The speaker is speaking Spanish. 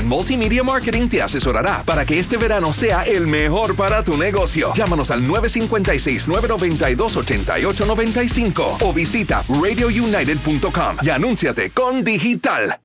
Multimedia Marketing te asesorará para que este verano sea el mejor para tu negocio. Llámanos al 956-992-8895 o visita radiounited.com y anúnciate con Digital.